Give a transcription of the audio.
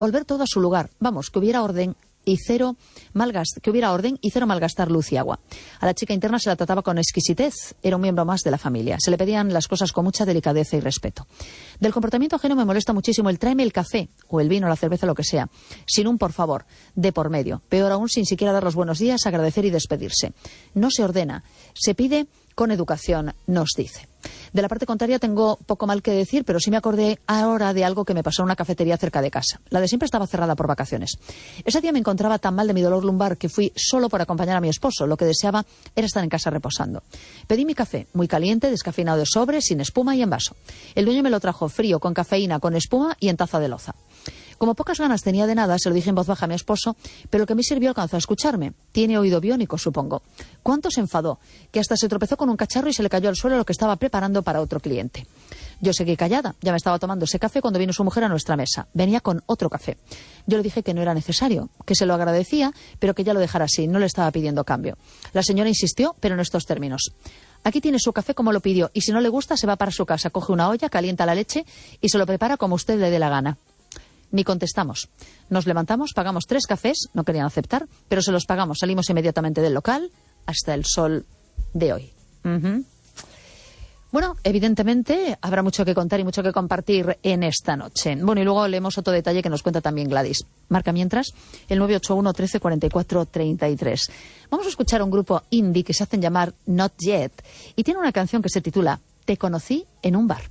volver todo a su lugar. Vamos, que hubiera orden y cero malgastar luz y agua. A la chica interna se la trataba con exquisitez, era un miembro más de la familia. Se le pedían las cosas con mucha delicadeza y respeto. Del comportamiento ajeno me molesta muchísimo el tráeme el café, o el vino, la cerveza, lo que sea, sin un por favor, de por medio. Peor aún, sin siquiera dar los buenos días, agradecer y despedirse. No se ordena, se pide con educación, nos dice. De la parte contraria tengo poco mal que decir, pero sí me acordé ahora de algo que me pasó en una cafetería cerca de casa. La de siempre estaba cerrada por vacaciones. Ese día me encontraba tan mal de mi dolor lumbar que fui solo por acompañar a mi esposo. Lo que deseaba era estar en casa reposando. Pedí mi café, muy caliente, descafeinado de sobre, sin espuma y en vaso. El dueño me lo trajo frío, con cafeína, con espuma y en taza de loza. Como pocas ganas tenía de nada, se lo dije en voz baja a mi esposo, pero lo que me sirvió alcanzó a escucharme. Tiene oído biónico, supongo. ¿Cuánto se enfadó? Que hasta se tropezó con un cacharro y se le cayó al suelo lo que estaba preparando para otro cliente. Yo seguí callada. Ya me estaba tomando ese café cuando vino su mujer a nuestra mesa. Venía con otro café. Yo le dije que no era necesario, que se lo agradecía, pero que ya lo dejara así. No le estaba pidiendo cambio. La señora insistió, pero en estos términos. Aquí tiene su café como lo pidió y si no le gusta se va para su casa, coge una olla, calienta la leche y se lo prepara como usted le dé la gana. Ni contestamos. Nos levantamos, pagamos 3 cafés, no querían aceptar, pero se los pagamos. Salimos inmediatamente del local hasta el sol de hoy. Bueno, evidentemente habrá mucho que contar y mucho que compartir en esta noche. Bueno, y luego leemos otro detalle que nos cuenta también Gladys. Marca mientras el 981 13 44 33. Vamos a escuchar a un grupo indie que se hacen llamar Not Yet y tiene una canción que se titula Te conocí en un bar.